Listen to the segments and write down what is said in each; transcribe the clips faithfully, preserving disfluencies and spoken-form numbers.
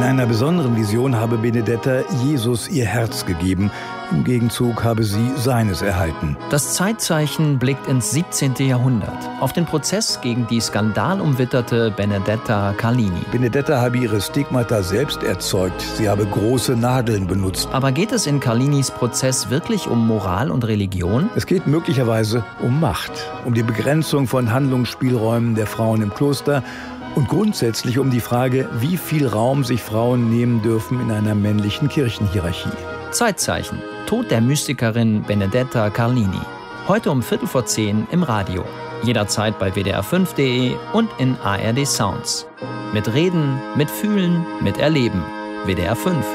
einer besonderen Vision habe Benedetta Jesus ihr Herz gegeben. Im Gegenzug habe sie seines erhalten. Das Zeitzeichen blickt ins siebzehnte. Jahrhundert, auf den Prozess gegen die skandalumwitterte Benedetta Carlini. Benedetta habe ihre Stigmata selbst erzeugt. Sie habe große Nadeln benutzt. Aber geht es in Carlinis Prozess wirklich um Moral und Religion? Es geht möglicherweise um Macht, um die Begrenzung von Handlungsspielräumen der Frauen im Kloster und grundsätzlich um die Frage, wie viel Raum sich Frauen nehmen dürfen in einer männlichen Kirchenhierarchie. Zeitzeichen. Tod der Mystikerin Benedetta Carlini. Heute um Viertel vor zehn im Radio. Jederzeit bei w d r fünf punkt d e und in A R D Sounds. Mit Reden, mit Fühlen, mit Erleben. W D R fünf.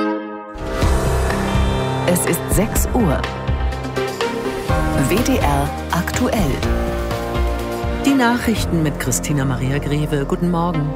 Es ist sechs Uhr. W D R aktuell. Die Nachrichten mit Christina Maria Greve. Guten Morgen.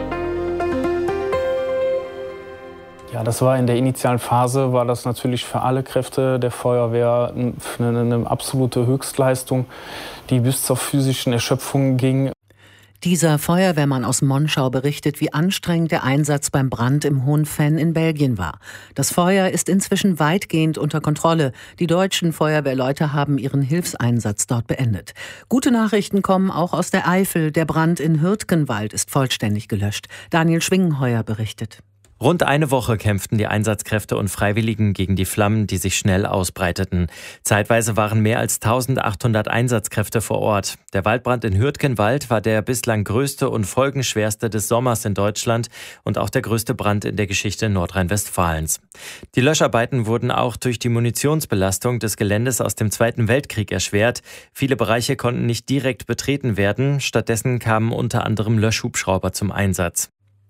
Ja, das war in der initialen Phase, war das natürlich für alle Kräfte der Feuerwehr eine, eine absolute Höchstleistung, die bis zur physischen Erschöpfung ging. Dieser Feuerwehrmann aus Monschau berichtet, wie anstrengend der Einsatz beim Brand im Hohen Venn in Belgien war. Das Feuer ist inzwischen weitgehend unter Kontrolle. Die deutschen Feuerwehrleute haben ihren Hilfseinsatz dort beendet. Gute Nachrichten kommen auch aus der Eifel. Der Brand in Hürtgenwald ist vollständig gelöscht. Daniel Schwingenheuer berichtet. Rund eine Woche kämpften die Einsatzkräfte und Freiwilligen gegen die Flammen, die sich schnell ausbreiteten. Zeitweise waren mehr als eintausendachthundert Einsatzkräfte vor Ort. Der Waldbrand in Hürtgenwald war der bislang größte und folgenschwerste des Sommers in Deutschland und auch der größte Brand in der Geschichte Nordrhein-Westfalens. Die Löscharbeiten wurden auch durch die Munitionsbelastung des Geländes aus dem Zweiten Weltkrieg erschwert. Viele Bereiche konnten nicht direkt betreten werden. Stattdessen kamen unter anderem Löschhubschrauber zum Einsatz.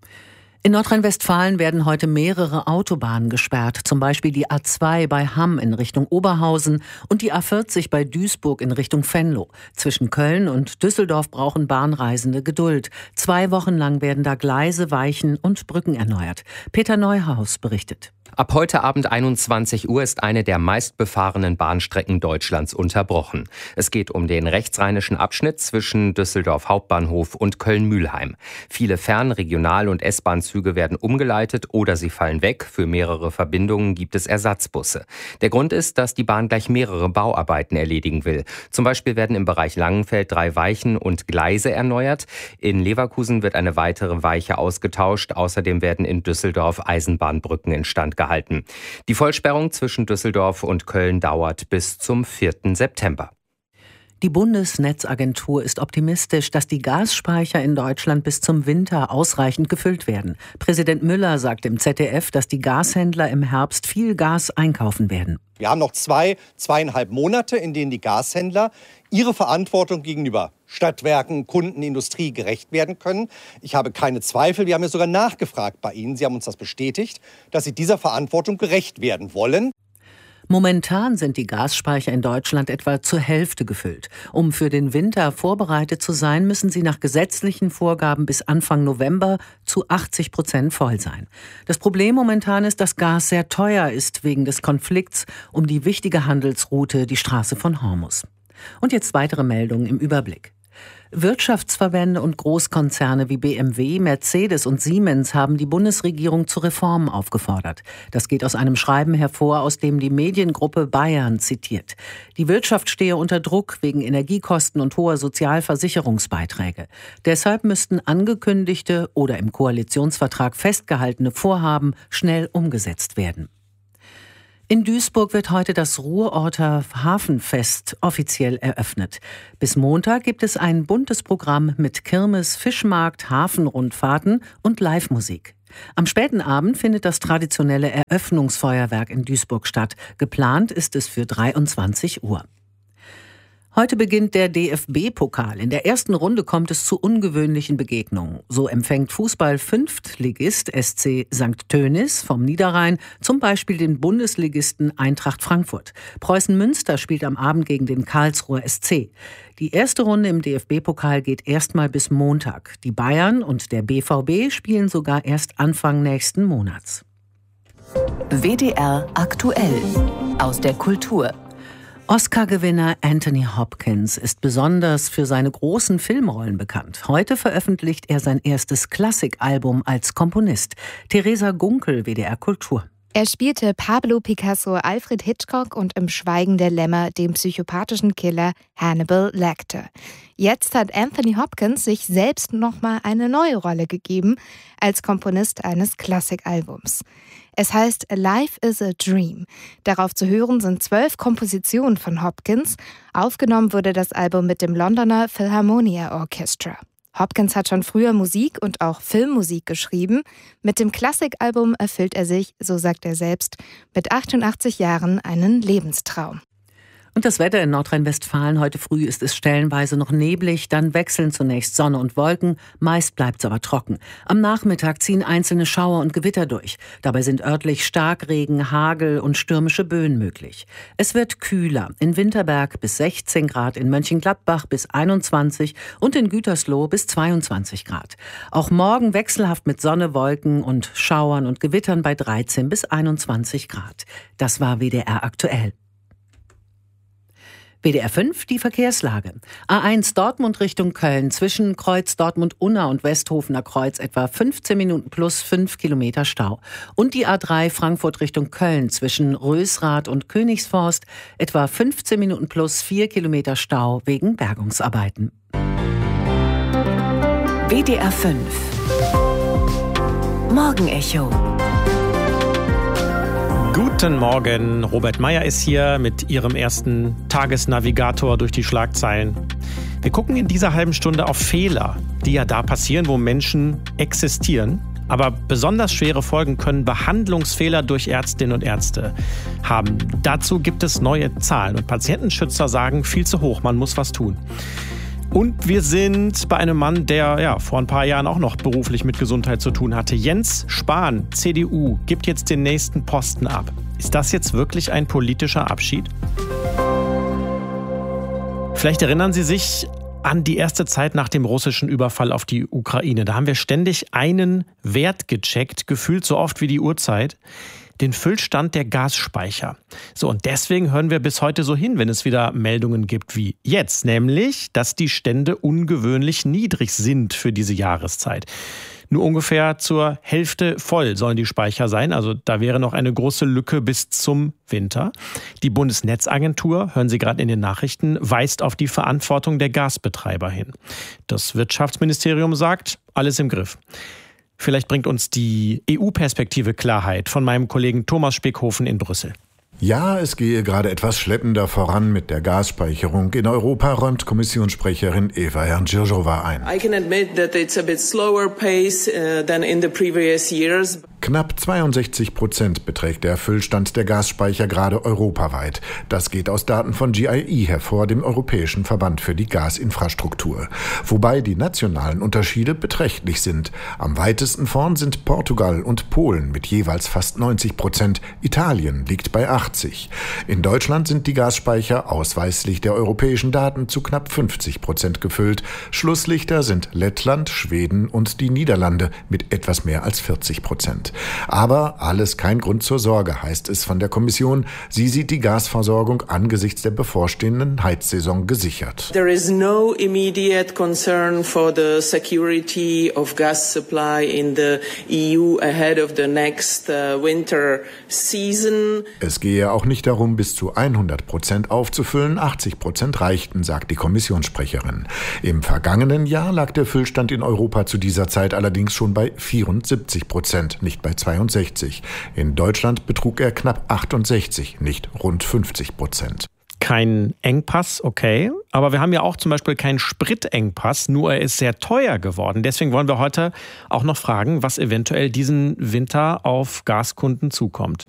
In Nordrhein-Westfalen werden heute mehrere Autobahnen gesperrt, zum Beispiel die A zwei bei Hamm in Richtung Oberhausen und die A vierzig bei Duisburg in Richtung Venlo. Zwischen Köln und Düsseldorf brauchen Bahnreisende Geduld. Zwei Wochen lang werden da Gleise, Weichen und Brücken erneuert. Peter Neuhaus berichtet. Ab heute Abend einundzwanzig Uhr ist eine der meistbefahrenen Bahnstrecken Deutschlands unterbrochen. Es geht um den rechtsrheinischen Abschnitt zwischen Düsseldorf Hauptbahnhof und Köln-Mühlheim. Viele Fern-, Regional- und S-Bahn-Züge werden umgeleitet oder sie fallen weg. Für mehrere Verbindungen gibt es Ersatzbusse. Der Grund ist, dass die Bahn gleich mehrere Bauarbeiten erledigen will. Zum Beispiel werden im Bereich Langenfeld drei Weichen und Gleise erneuert. In Leverkusen wird eine weitere Weiche ausgetauscht. Außerdem werden in Düsseldorf Eisenbahnbrücken instand gehalten. Die Vollsperrung zwischen Düsseldorf und Köln dauert bis zum vierten September. Die Bundesnetzagentur ist optimistisch, dass die Gasspeicher in Deutschland bis zum Winter ausreichend gefüllt werden. Präsident Müller sagt im Z D F, dass die Gashändler im Herbst viel Gas einkaufen werden. Wir haben noch zwei, zweieinhalb Monate, in denen die Gashändler ihre Verantwortung gegenüber Stadtwerken, Kunden, Industrie gerecht werden können. Ich habe keine Zweifel, wir haben ja sogar nachgefragt bei Ihnen, Sie haben uns das bestätigt, dass Sie dieser Verantwortung gerecht werden wollen. Momentan sind die Gasspeicher in Deutschland etwa zur Hälfte gefüllt. Um für den Winter vorbereitet zu sein, müssen sie nach gesetzlichen Vorgaben bis Anfang November zu achtzig Prozent voll sein. Das Problem momentan ist, dass Gas sehr teuer ist wegen des Konflikts um die wichtige Handelsroute, die Straße von Hormuz. Und jetzt weitere Meldungen im Überblick. Wirtschaftsverbände und Großkonzerne wie B M W, Mercedes und Siemens haben die Bundesregierung zu Reformen aufgefordert. Das geht aus einem Schreiben hervor, aus dem die Mediengruppe Bayern zitiert. Die Wirtschaft stehe unter Druck wegen Energiekosten und hoher Sozialversicherungsbeiträge. Deshalb müssten angekündigte oder im Koalitionsvertrag festgehaltene Vorhaben schnell umgesetzt werden. In Duisburg wird heute das Ruhrorter Hafenfest offiziell eröffnet. Bis Montag gibt es ein buntes Programm mit Kirmes, Fischmarkt, Hafenrundfahrten und Live-Musik. Am späten Abend findet das traditionelle Eröffnungsfeuerwerk in Duisburg statt. Geplant ist es für dreiundzwanzig Uhr. Heute beginnt der D F B-Pokal. In der ersten Runde kommt es zu ungewöhnlichen Begegnungen. So empfängt Fußball-Fünftligist S C Sankt Tönis vom Niederrhein zum Beispiel den Bundesligisten Eintracht Frankfurt. Preußen Münster spielt am Abend gegen den Karlsruher S C. Die erste Runde im D F B-Pokal geht erstmal bis Montag. Die Bayern und der B V B spielen sogar erst Anfang nächsten Monats. W D R aktuell aus der Kultur. Oscar-Gewinner Anthony Hopkins ist besonders für seine großen Filmrollen bekannt. Heute veröffentlicht er sein erstes Klassikalbum als Komponist. Theresa Gunkel, W D R Kultur. Er spielte Pablo Picasso, Alfred Hitchcock und im Schweigen der Lämmer den psychopathischen Killer Hannibal Lecter. Jetzt hat Anthony Hopkins sich selbst nochmal eine neue Rolle gegeben als Komponist eines Klassikalbums. Es heißt Life is a Dream. Darauf zu hören sind zwölf Kompositionen von Hopkins. Aufgenommen wurde das Album mit dem Londoner Philharmonia Orchestra. Hopkins hat schon früher Musik und auch Filmmusik geschrieben. Mit dem Klassikalbum erfüllt er sich, so sagt er selbst, mit achtundachtzig Jahren einen Lebenstraum. Und das Wetter in Nordrhein-Westfalen. Heute früh ist es stellenweise noch neblig, dann wechseln zunächst Sonne und Wolken, meist bleibt es aber trocken. Am Nachmittag ziehen einzelne Schauer und Gewitter durch. Dabei sind örtlich Starkregen, Hagel und stürmische Böen möglich. Es wird kühler, in Winterberg bis sechzehn Grad, in Mönchengladbach bis einundzwanzig und in Gütersloh bis zweiundzwanzig Grad. Auch morgen wechselhaft mit Sonne, Wolken und Schauern und Gewittern bei dreizehn bis einundzwanzig Grad. Das war W D R aktuell. W D R fünf, die Verkehrslage. A eins Dortmund Richtung Köln, zwischen Kreuz Dortmund-Unna und Westhofener Kreuz etwa fünfzehn Minuten plus fünf Kilometer Stau. Und die A drei Frankfurt Richtung Köln, zwischen Rösrath und Königsforst etwa fünfzehn Minuten plus vier Kilometer Stau wegen Bergungsarbeiten. W D R fünf Morgenecho. Guten Morgen, Robert Meyer ist hier mit Ihrem ersten Tagesnavigator durch die Schlagzeilen. Wir gucken in dieser halben Stunde auf Fehler, die ja da passieren, wo Menschen existieren. Aber besonders schwere Folgen können Behandlungsfehler durch Ärztinnen und Ärzte haben. Dazu gibt es neue Zahlen und Patientenschützer sagen, viel zu hoch, man muss was tun. Und wir sind bei einem Mann, der ja vor ein paar Jahren auch noch beruflich mit Gesundheit zu tun hatte. Jens Spahn, C D U, gibt jetzt den nächsten Posten ab. Ist das jetzt wirklich ein politischer Abschied? Vielleicht erinnern Sie sich an die erste Zeit nach dem russischen Überfall auf die Ukraine. Da haben wir ständig einen Wert gecheckt, gefühlt so oft wie die Uhrzeit. Den Füllstand der Gasspeicher. So, und deswegen hören wir bis heute so hin, wenn es wieder Meldungen gibt wie jetzt, nämlich, dass die Stände ungewöhnlich niedrig sind für diese Jahreszeit. Nur ungefähr zur Hälfte voll sollen die Speicher sein, also da wäre noch eine große Lücke bis zum Winter. Die Bundesnetzagentur, hören Sie gerade in den Nachrichten, weist auf die Verantwortung der Gasbetreiber hin. Das Wirtschaftsministerium sagt, alles im Griff. Vielleicht bringt uns die E U-Perspektive Klarheit von meinem Kollegen Thomas Speckhofen in Brüssel. Ja, es gehe gerade etwas schleppender voran mit der Gasspeicherung. In Europa räumt Kommissionssprecherin Eva Janjirsova ein. I can admit that it's a bit slower pace uh, than in the previous years. Knapp zweiundsechzig Prozent beträgt der Füllstand der Gasspeicher gerade europaweit. Das geht aus Daten von G I E hervor, dem Europäischen Verband für die Gasinfrastruktur. Wobei die nationalen Unterschiede beträchtlich sind. Am weitesten vorn sind Portugal und Polen mit jeweils fast neunzig Prozent. Italien liegt bei achtzig. In Deutschland sind die Gasspeicher ausweislich der europäischen Daten zu knapp fünfzig Prozent gefüllt. Schlusslichter sind Lettland, Schweden und die Niederlande mit etwas mehr als vierzig Prozent. Aber alles kein Grund zur Sorge, heißt es von der Kommission. Sie sieht die Gasversorgung angesichts der bevorstehenden Heizsaison gesichert. There is no immediate concern for the security of gas supply in the E U ahead of the next uh, winter season. Es gehe auch nicht darum, bis zu hundert Prozent aufzufüllen. achtzig Prozent reichten, sagt die Kommissionssprecherin. Im vergangenen Jahr lag der Füllstand in Europa zu dieser Zeit allerdings schon bei vierundsiebzig Prozent, nicht bei zweiundsechzig. In Deutschland betrug er knapp achtundsechzig, nicht rund fünfzig Prozent. Kein Engpass, okay. Aber wir haben ja auch zum Beispiel keinen Spritengpass, nur er ist sehr teuer geworden. Deswegen wollen wir heute auch noch fragen, was eventuell diesen Winter auf Gaskunden zukommt.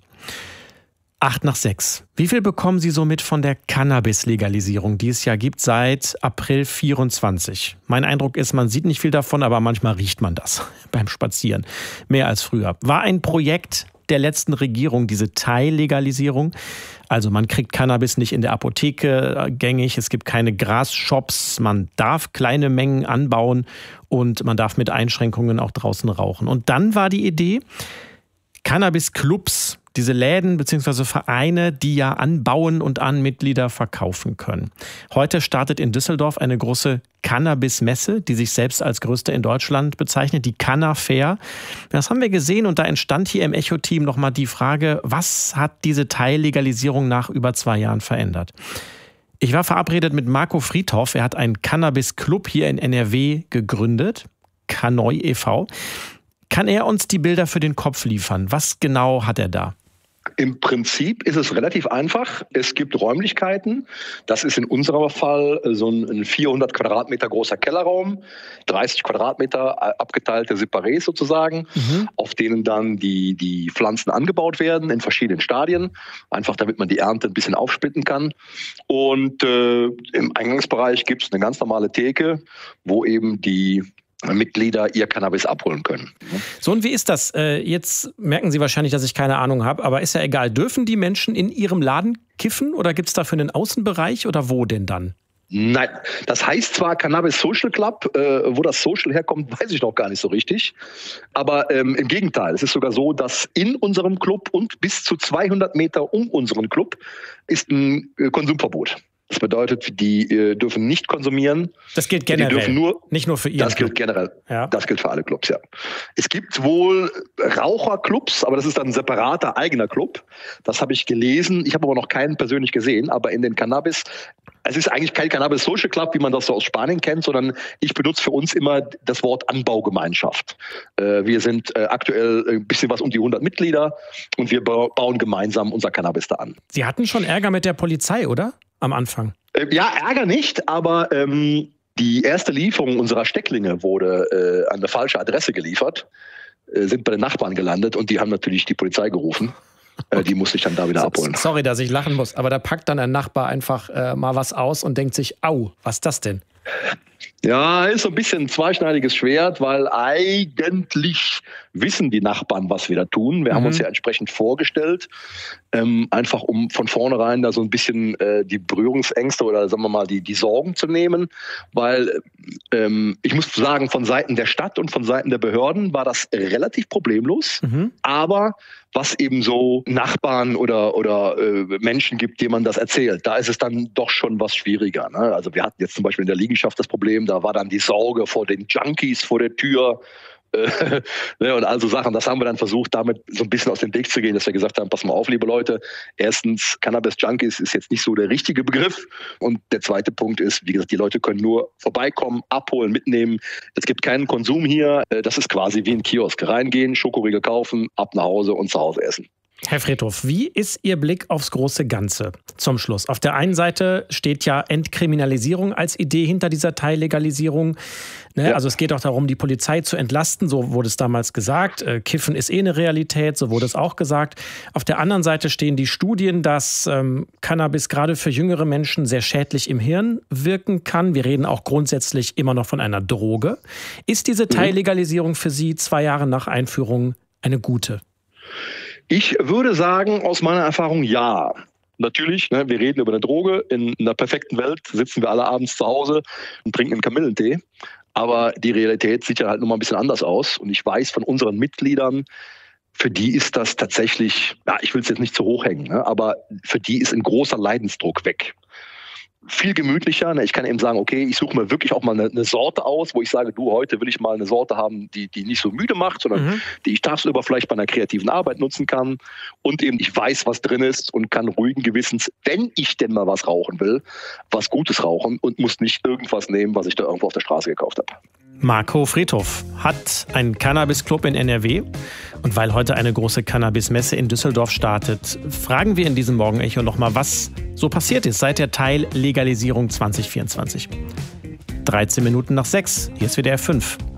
Acht nach sechs. Wie viel bekommen Sie so mit von der Cannabis-Legalisierung, die es ja gibt seit April vierundzwanzig? Mein Eindruck ist, man sieht nicht viel davon, aber manchmal riecht man das beim Spazieren. Mehr als früher. War ein Projekt der letzten Regierung, diese Teillegalisierung. Also man kriegt Cannabis nicht in der Apotheke gängig, es gibt keine Grasshops, man darf kleine Mengen anbauen und man darf mit Einschränkungen auch draußen rauchen. Und dann war die Idee, Cannabis-Clubs, Diese Läden bzw. Vereine, die ja anbauen und an Mitglieder verkaufen können. Heute startet in Düsseldorf eine große Cannabis-Messe, die sich selbst als größte in Deutschland bezeichnet, die Canna-Fair. Das haben wir gesehen und da entstand hier im Echo-Team nochmal die Frage, was hat diese Teillegalisierung nach über zwei Jahren verändert? Ich war verabredet mit Marco Friedhoff. Er hat einen Cannabis-Club hier in N R W gegründet, Canoi e V Kann er uns die Bilder für den Kopf liefern? Was genau hat er da? Im Prinzip ist es relativ einfach. Es gibt Räumlichkeiten. Das ist in unserem Fall so ein vierhundert Quadratmeter großer Kellerraum, dreißig Quadratmeter abgeteilte Separés sozusagen, mhm. auf denen dann die, die Pflanzen angebaut werden in verschiedenen Stadien, einfach damit man die Ernte ein bisschen aufsplitten kann. Und äh, im Eingangsbereich gibt es eine ganz normale Theke, wo eben die Mitglieder ihr Cannabis abholen können. So, und wie ist das? Jetzt merken Sie wahrscheinlich, dass ich keine Ahnung habe, aber ist ja egal. Dürfen die Menschen in ihrem Laden kiffen oder gibt es dafür einen Außenbereich oder wo denn dann? Nein, das heißt zwar Cannabis Social Club, äh, wo das Social herkommt, weiß ich noch gar nicht so richtig. Aber ähm, im Gegenteil, es ist sogar so, dass in unserem Club und bis zu zweihundert Meter um unseren Club ist ein äh, Konsumverbot. Das bedeutet, die äh, dürfen nicht konsumieren. Das gilt generell, die dürfen nur, nicht nur für Ihren Das Club. gilt generell. Ja. Das gilt für alle Clubs, ja. Es gibt wohl Raucherclubs, aber das ist dann ein separater eigener Club. Das habe ich gelesen. Ich habe aber noch keinen persönlich gesehen. Aber in den Cannabis, es ist eigentlich kein Cannabis Social Club, wie man das so aus Spanien kennt, sondern ich benutze für uns immer das Wort Anbaugemeinschaft. Äh, wir sind äh, aktuell ein bisschen was um die hundert Mitglieder und wir bauen gemeinsam unser Cannabis da an. Sie hatten schon Ärger mit der Polizei, oder? Am Anfang. Äh, ja, Ärger nicht, aber ähm, die erste Lieferung unserer Stecklinge wurde äh, an eine falsche Adresse geliefert, äh, sind bei den Nachbarn gelandet und die haben natürlich die Polizei gerufen. Äh, die musste ich dann da wieder so, abholen. Sorry, dass ich lachen muss, aber da packt dann ein Nachbar einfach äh, mal was aus und denkt sich, au, was ist das denn? Ja, ist so ein bisschen ein zweischneidiges Schwert, weil eigentlich wissen die Nachbarn, was wir da tun. Wir mhm. haben uns ja entsprechend vorgestellt, ähm, einfach um von vornherein da so ein bisschen äh, die Berührungsängste oder sagen wir mal die, die Sorgen zu nehmen, weil ähm, ich muss sagen, von Seiten der Stadt und von Seiten der Behörden war das relativ problemlos, mhm. aber was eben so Nachbarn oder, oder äh, Menschen gibt, denen man das erzählt, da ist es dann doch schon was schwieriger. Ne? Also wir hatten jetzt zum Beispiel in der Liegenschaft das Problem, da war dann die Sorge vor den Junkies vor der Tür äh, ne? und also Sachen. Das haben wir dann versucht, damit so ein bisschen aus dem Weg zu gehen, dass wir gesagt haben, pass mal auf, liebe Leute, erstens, Cannabis-Junkies ist jetzt nicht so der richtige Begriff und der zweite Punkt ist, wie gesagt, die Leute können nur vorbeikommen, abholen, mitnehmen. Es gibt keinen Konsum hier. Das ist quasi wie ein Kiosk. Reingehen, Schokoriegel kaufen, ab nach Hause und zu Hause essen. Herr Friedhoff, wie ist Ihr Blick aufs große Ganze zum Schluss? Auf der einen Seite steht ja Entkriminalisierung als Idee hinter dieser Teillegalisierung. Ne? Ja. Also es geht auch darum, die Polizei zu entlasten, so wurde es damals gesagt. Äh, Kiffen ist eh eine Realität, so wurde es auch gesagt. Auf der anderen Seite stehen die Studien, dass ähm, Cannabis gerade für jüngere Menschen sehr schädlich im Hirn wirken kann. Wir reden auch grundsätzlich immer noch von einer Droge. Ist diese Teillegalisierung für Sie zwei Jahre nach Einführung eine gute? Ich würde sagen, aus meiner Erfahrung ja. Natürlich, ne, wir reden über eine Droge. In einer perfekten Welt sitzen wir alle abends zu Hause und trinken einen Kamillentee. Aber die Realität sieht ja halt nun mal ein bisschen anders aus. Und ich weiß von unseren Mitgliedern, für die ist das tatsächlich, ja, ich will es jetzt nicht zu hoch hängen, ne, aber für die ist ein großer Leidensdruck weg. Viel gemütlicher. Ich kann eben sagen, okay, ich suche mir wirklich auch mal eine, eine Sorte aus, wo ich sage, du, heute will ich mal eine Sorte haben, die, die nicht so müde macht, sondern mhm. die ich tagsüber vielleicht bei einer kreativen Arbeit nutzen kann. Und eben ich weiß, was drin ist und kann ruhigen Gewissens, wenn ich denn mal was rauchen will, was Gutes rauchen und muss nicht irgendwas nehmen, was ich da irgendwo auf der Straße gekauft habe. Marco Friedhoff hat einen Cannabis-Club in N R W. Und weil heute eine große Cannabis-Messe in Düsseldorf startet, fragen wir in diesem Morgenecho nochmal, was so passiert ist seit der Teillegalisierung zwanzig vierundzwanzig. dreizehn Minuten nach sechs, hier ist W D R fünf.